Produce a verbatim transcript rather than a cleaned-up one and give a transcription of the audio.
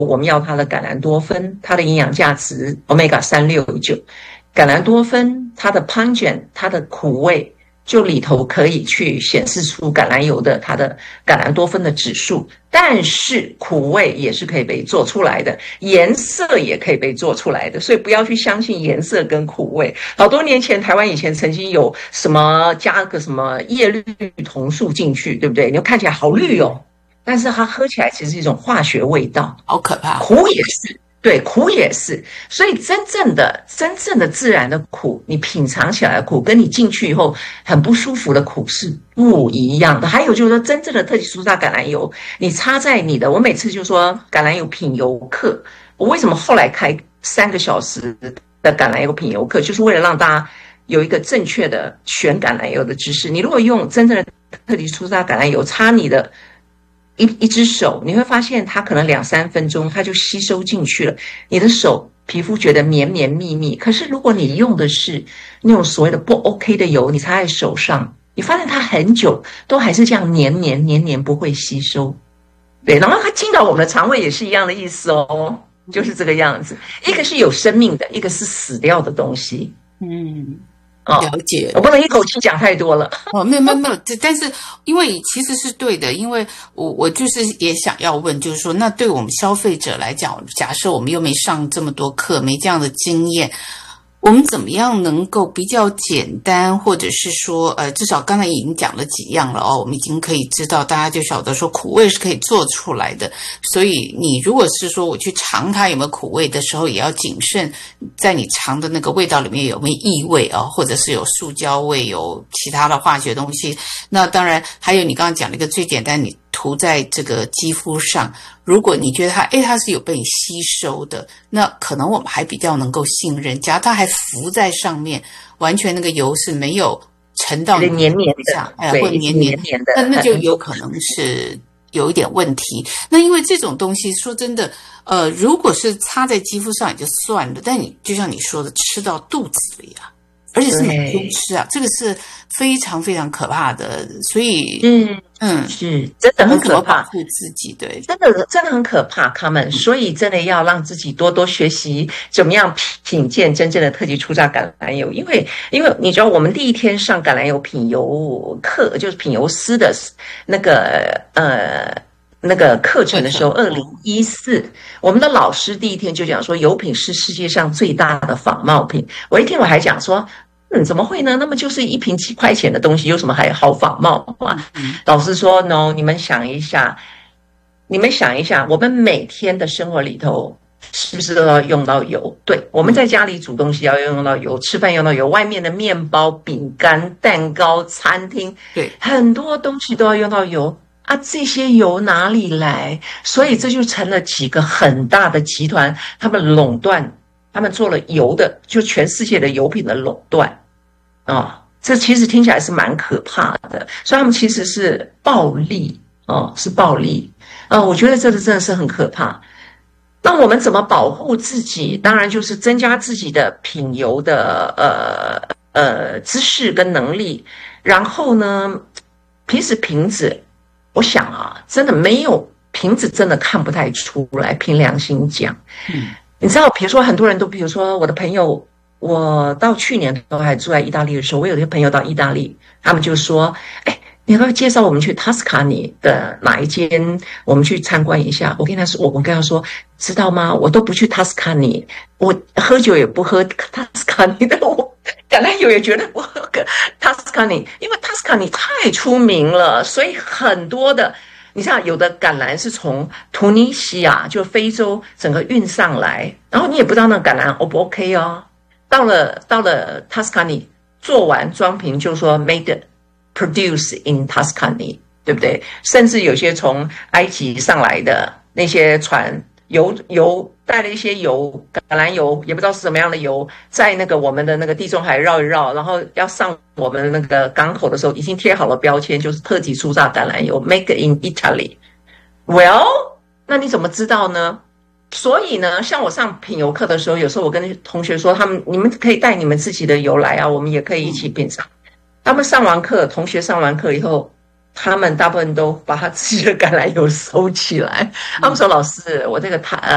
我们要它的橄榄多酚，它的营养价值 omega 三六九，橄榄多酚它的 pungent， 它的苦味，就里头可以去显示出橄榄油的它的橄榄多酚的指数，但是苦味也是可以被做出来的，颜色也可以被做出来的，所以不要去相信颜色跟苦味。好多年前台湾以前曾经有什么加个什么叶绿酮素进去，对不对？你看起来好绿哦，但是它喝起来其实是一种化学味道， 好可怕。 苦也是，对，苦也是。所以真正的真正的自然的苦，你品尝起来的苦跟你进去以后很不舒服的苦是不一样的。还有就是说真正的特级酥炸橄榄油，你插在你的，我每次就说橄榄油品油课，我为什么后来开三个小时的橄榄油品油课，就是为了让大家有一个正确的选橄榄油的知识。你如果用真正的特级酥炸橄榄油插你的一一只手，你会发现它可能两三分钟它就吸收进去了，你的手皮肤觉得绵绵密密。可是如果你用的是那种所谓的不 OK 的油，你擦在手上，你发现它很久都还是这样黏黏黏黏，不会吸收。对，然后它进到我们的肠胃也是一样的意思哦，就是这个样子。一个是有生命的，一个是死掉的东西。 嗯。 哦， 了解， 我不能一口气讲太多了。 哦，没有没有没有，但是因为其实是对的，因为我我就是也想要问，就是说，那对我们消费者来讲，假设我们又没上这么多课，没这样的经验，我们怎么样能够比较简单，或者是说，呃，至少刚才已经讲了几样了哦，我们已经可以知道，大家就晓得说苦味是可以做出来的。所以你如果是说我去尝它有没有苦味的时候，也要谨慎，在你尝的那个味道里面有没有异味啊、哦，或者是有塑胶味，有其他的化学东西。那当然还有你刚刚讲了一个最简单，你涂在这个肌肤上，如果你觉得它，诶，它是有被吸收的，那可能我们还比较能够信任。假如它还浮在上面，完全那个油是没有沉到你黏黏的， 哎， 会黏黏黏的， 那那就有可能是有一点问题。那因为这种东西，说真的，呃，如果是擦在肌肤上也就算了，但你就像你说的，吃到肚子里啊，而且是每天吃啊，这个是非常非常可怕的。所以，嗯嗯， 是真的很可怕， 保护自己，对， 真的真的很可怕，他们，所以真的要让自己多多学习怎么样品鉴真正的特级初榨橄榄油，因为因为你知道，我们第一天上橄榄油品油课，就是品油师的那个呃。那个课程的时候，二零一四，我们的老师第一天就讲说，油品是世界上最大的仿冒品。我一听我还讲说，嗯，怎么会呢？那么就是一瓶几块钱的东西，有什么还好仿冒啊？老师说 ，no， 你们想一下，你们想一下，我们每天的生活里头是不是都要用到油？对，我们在家里煮东西要用到油，吃饭用到油，外面的面包、饼干、蛋糕、餐厅， 对， 很多东西都要用到油。啊，这些油哪里来？所以这就成了几个很大的集团，他们垄断，他们做了油的，就全世界的油品的垄断啊、哦。这其实听起来是蛮可怕的，所以他们其实是暴利哦，是暴利啊、哦。我觉得这个真的是很可怕。那我们怎么保护自己？当然就是增加自己的品油的呃呃知识跟能力，然后呢，平时瓶子。我想啊，真的没有瓶子，真的看不太出来。凭良心讲，嗯，你知道，比如说很多人都，比如说我的朋友，我到去年都还住在意大利的时候，我有一个朋友到意大利，他们就说，哎，你要不要介绍我们去塔斯卡尼的哪一间，我们去参观一下？我跟他说，我我跟他说，知道吗？我都不去塔斯卡尼，我喝酒也不喝塔斯卡尼的，我橄榄油也绝对不喝塔斯卡尼，因为塔斯卡尼太出名了，所以很多的，你像有的橄榄是从突尼西亚，就非洲整个运上来，然后你也不知道那个橄榄 O 不 OK 哦，到了到了塔斯卡尼做完装瓶就说 made produce in Tuscany， 对不对？甚至有些从埃及上来的那些船。油油带了一些油，橄榄油也不知道是什么样的油，在那个我们的那个地中海绕一绕，然后要上我们的那个港口的时候，已经贴好了标签，就是特级初榨橄榄油 ，Make in Italy。Well， 那你怎么知道呢？所以呢，像我上品油课的时候，有时候我跟同学说，他们你们可以带你们自己的油来啊，我们也可以一起品尝。他们上完课，同学上完课以后。他们大部分都把他自己的橄榄油收起来。他们说：“老师，我这个他呃